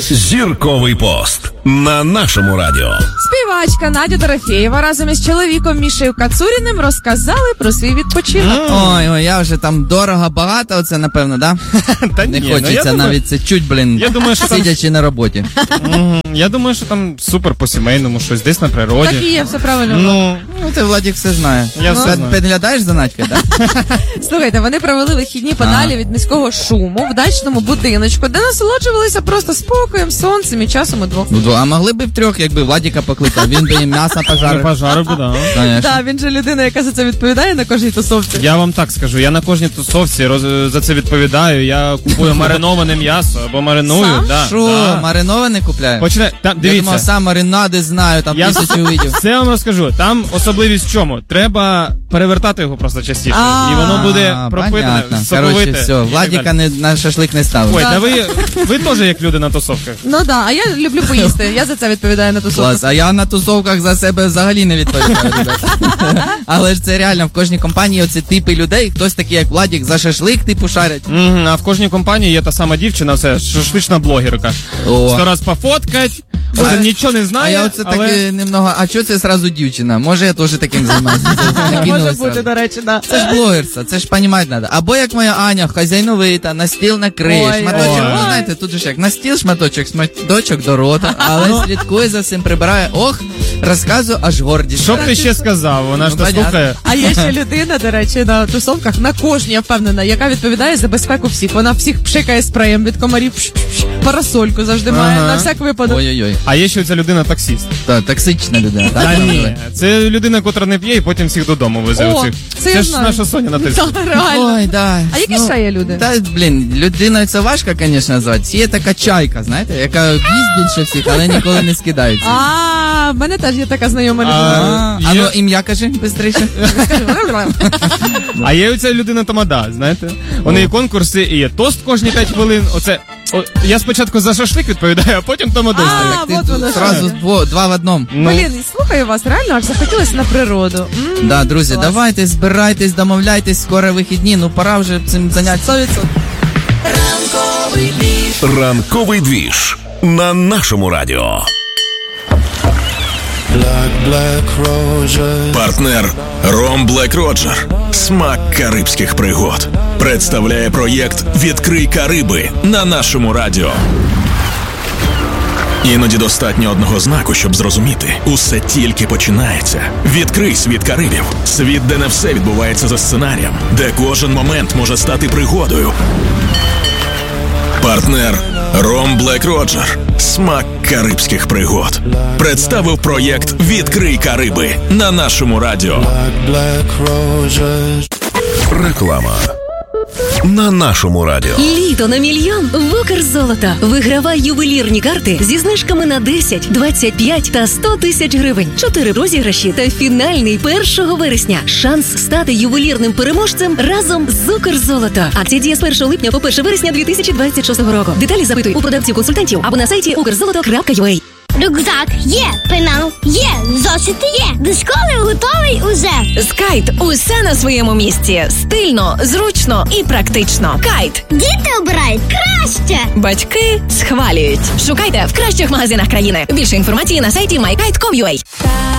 Зірковий пост на нашому радіо. Співачка Надя Дорофєєва разом із чоловіком Мішею Кацуріним розказали про свій відпочинок. Ой, я вже там дорого, багато, оце напевно, да? Та Не ні, хочеться навіть це чуть, Я думаю, що сидячи на роботі. Я думаю, що там супер по-сімейному, щось десь на природі. Так і є, все правильно. Ну, ти, Владик, все знає. Я все знаю. Підглядаєш за Надькою, так? Слухайте, вони провели вихідні подалі від міського шуму в дачному будиночку, де насолоджувалися просто спокоєм, сонцем і часом удвох. Ну, а могли б і втрьох, якби Владика покликав, він би їм м'ясо пожарив. Пожарив би, да. Конечно. Так, він же людина, яка за це відповідає на кожній тусовці. Я вам так скажу, я на кожній тусовці за це відповідаю, я купую мариноване м'ясо, або мариную. Сам? Да, Що, да. мариноване купляє? Починай, там, Я дивіться. думав, сам маринади знаю, там Я тисячу видів. Це я вам розкажу. Там особливість в чому? Треба перевертати його просто частіше. І воно буде пропитане, понятно. соковите. Короче, все, Владика на шашлик не ставив. Ой, та ви теж як люди на тусовках. Ну да, а я люблю поїсти, я за це відповідаю на тусовках. Клас, а я на тусовках за себе взагалі не відповідаю, ребята. Але ж це реально, в кожній компанії оці типи людей, хтось такий, як Владик, за шашлик типу шарять. А в кожній компанії є та сама дівчина, це шашлична блогерка. О. 100 раз пофоткать, нічого не А знає, я оце але... таки немного, а чого це зразу дівчина? Може я теж таким займаюся? Може бути, до речі, да. Це ж блогерство, це ж понімати треба. Або як моя Аня, хазяйновита, на стіл накриє, Ой, шматочок. ой. Ну, знаєте, тут же ж як, на стіл шматочок до рота, але слідкує за всім, прибирає. Ох, розказую, аж гордість. Що б ти ще сказав? Вона ж Ну, то слухає. А є ще людина, до речі, на тусовках, на кожній, я впевнена, яка відповідає за безпеку всіх. Вона всіх пшикає спреєм від комарів, парасольку завжди має, на всяк випадок. Ой-ой-ой. А є ще ця людина таксіст. Та, токсична людина, так? Та ні, це людина, котра не п'є і потім всіх додому везе. О, оцих. це я Це ж знаю. наша Соня на тиску. Так, реально. Ой, да. А які ще є люди? Та, блін, людиною це важко, звісно, назвати. Є така чайка, знаєте, яка їсть більше всіх, але ніколи не скидається. А, в мене теж є така знайома людина. А ну, ім'я кажи, бистріше. А є оця людина тамада, знаєте? У неї конкурси і є тост кожні 5 хвилин. Я спочатку за шашлик відповідаю, а потім тамаду. А, Ти от воно зразу два в одному. Блін, слухаю вас, реально аж захотілося на природу. Да, друзі, клас. давайте, збирайтесь, домовляйтесь, скоро вихідні, ну пора вже цим зайнятися. 100%. Ранковий двіж на нашому радіо. Партнер Ром Блек Роджер. Смак карибських пригод. Представляє проєкт «Відкрий Кариби» на нашому радіо. Іноді достатньо одного знаку, щоб зрозуміти. Усе тільки починається. Відкрий світ Карибів. Світ, де не все відбувається за сценарієм. Де кожен момент може стати пригодою. Партнер Ром Блек Роджер. Смак карибських пригод. Представив проєкт «Відкрий Кариби» на нашому радіо. Реклама на нашому радіо. Літо на мільйон в Укрзолото. Вигравай ювелірні карти зі знижками на 10, 25 та 100 тисяч гривень. 4 розіграші та фінальний 1 вересня. Шанс стати ювелірним переможцем разом з Укрзолото. Акція діє з 1 липня по 1 вересня 2026 року. Деталі запитуй у продавців-консультантів або на сайті ukrzoloto.ua. Рюкзак є, пенал є, зошити є. До школи готовий уже. Скайт. Усе на своєму місці. Стильно, зручно і практично. Кайт. Діти обирають краще. Батьки схвалюють. Шукайте в кращих магазинах країни. Більше інформації на сайті mykite.com.ua.